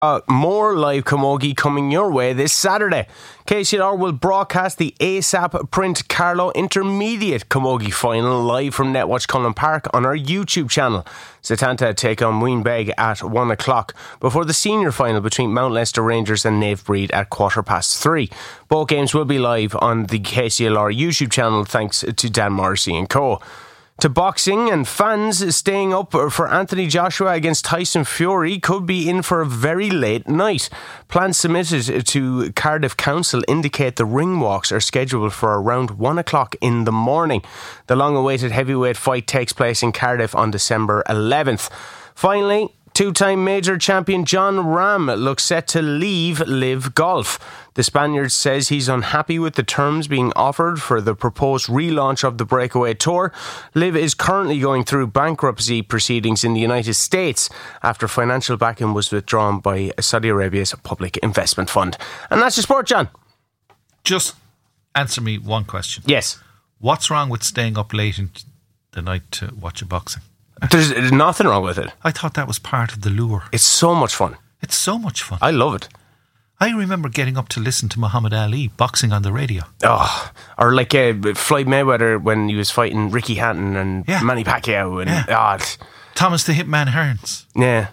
More live camogie coming your way this Saturday. KCLR will broadcast the ASAP Print Carlow Intermediate Camogie Final live from Netwatch Cullen Park on our YouTube channel. Setanta take on Weenbeg at 1 o'clock before the senior final between Mount Leinster Rangers and Naomh Breed at 3:15. Both games will be live on the KCLR YouTube channel thanks to Dan Morrissey and Co. To boxing, and fans staying up for Anthony Joshua against Tyson Fury could be in for a very late night. Plans submitted to Cardiff Council indicate the ring walks are scheduled for around 1 o'clock in the morning. The long-awaited heavyweight fight takes place in Cardiff on December 11th. Finally, two-time major champion John Rahm looks set to leave LIV Golf. The Spaniard says he's unhappy with the terms being offered for the proposed relaunch of the Breakaway Tour. LIV is currently going through bankruptcy proceedings in the United States after financial backing was withdrawn by Saudi Arabia's Public Investment Fund. And that's your sport, John. Just answer me one question. Yes. What's wrong with staying up late in the night to watch a boxing? There's nothing wrong with it. I thought that was part of the lure. It's so much fun. It's so much fun. I love it. I remember getting up to listen to Muhammad Ali boxing on the radio. Oh, or like Floyd Mayweather when he was fighting Ricky Hatton and Manny Pacquiao and Thomas the Hitman Hearns. Yeah.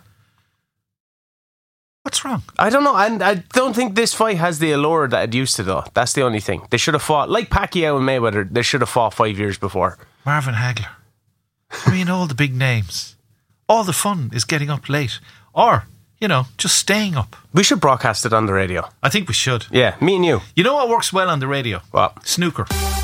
What's wrong? I don't know. I don't think this fight has the allure that it used to, though. That's the only thing. They should have fought, like Pacquiao and Mayweather, they should have fought 5 years before. Marvin Hagler. I mean, all the big names. All the fun is getting up late. Or, just staying up. We should broadcast it on the radio. I think we should. Yeah, me and you. You know what works well on the radio? What? Snooker.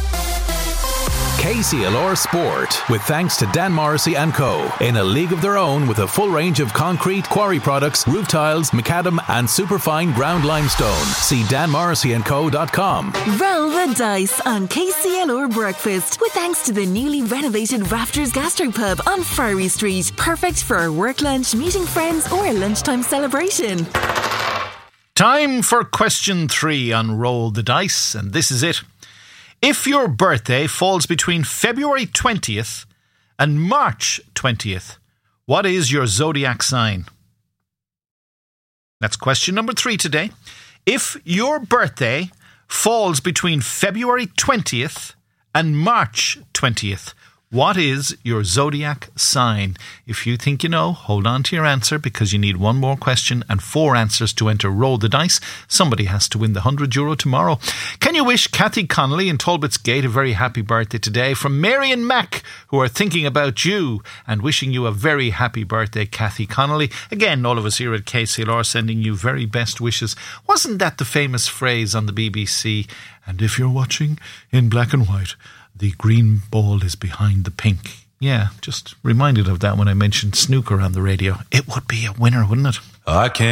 KCLR Sport, with thanks to Dan Morrissey and Co. In a league of their own with a full range of concrete, quarry products, roof tiles, macadam and superfine ground limestone. See danmorrisseyandco.com. Roll the dice on KCLR Breakfast with thanks to the newly renovated Rafters Gastropub on Friary Street. Perfect for a work lunch, meeting friends or a lunchtime celebration. Time for question 3 on Roll the Dice, and this is it. If your birthday falls between February 20th and March 20th, what is your zodiac sign? That's question number 3 today. If your birthday falls between February 20th and March 20th, what is your zodiac sign? If you think you know, hold on to your answer because you need one more question and 4 answers to enter Roll the Dice. Somebody has to win the €100 tomorrow. Can you wish Kathy Connolly in Talbot's Gate a very happy birthday today from Mary and Mac, who are thinking about you and wishing you a very happy birthday, Kathy Connolly. Again, all of us here at KCLR sending you very best wishes. Wasn't that the famous phrase on the BBC? And if you're watching in black and white, the green ball is behind the pink. Yeah, just reminded of that when I mentioned snooker on the radio. It would be a winner, wouldn't it? I can't